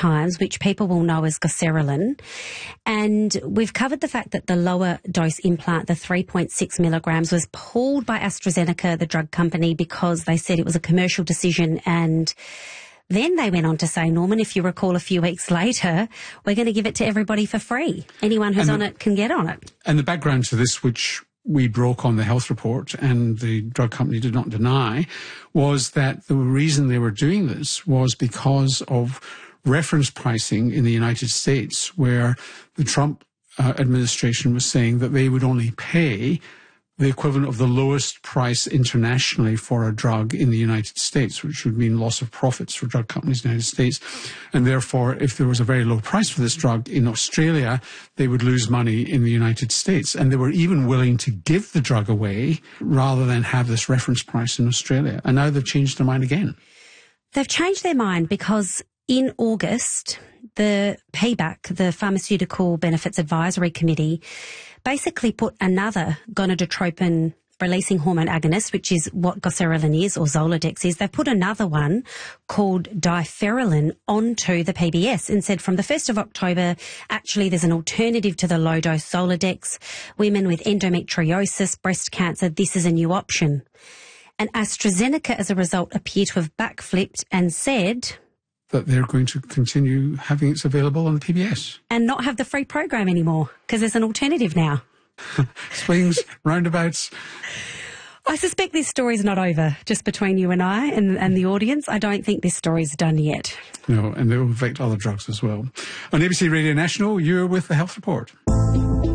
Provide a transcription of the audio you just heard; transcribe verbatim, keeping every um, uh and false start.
times, which people will know as goserelin. And we've covered the fact that the lower dose implant, the three point six milligrams, was pulled by AstraZeneca, the drug company, because they said it was a commercial decision. And then they went on to say, Norman, if you recall a few weeks later, we're going to give it to everybody for free. Anyone who's the, on it can get on it. And the background to this, which we broke on the health report and the drug company did not deny, was that the reason they were doing this was because of reference pricing in the United States, where the Trump uh, administration was saying that they would only pay the equivalent of the lowest price internationally for a drug in the United States, which would mean loss of profits for drug companies in the United States. And therefore, if there was a very low price for this drug in Australia, they would lose money in the United States. And they were even willing to give the drug away rather than have this reference price in Australia. And now they've changed their mind again. They've changed their mind because in August, the P B A C, the Pharmaceutical Benefits Advisory Committee, basically put another gonadotropin releasing hormone agonist, which is what goserelin is, or Zoladex is. They've put another one called diferilin onto the P B S and said from the first of October, actually there's an alternative to the low-dose Zoladex. Women with endometriosis, breast cancer, this is a new option. And AstraZeneca, as a result, appear to have backflipped and said that they're going to continue having it available on the P B S. And not have the free program anymore, because there's an alternative now. Swings, roundabouts. I suspect this story's not over, just between you and I and, and the audience. I don't think this story's done yet. No, and it will affect other drugs as well. On A B C Radio National, you're with the Health Report.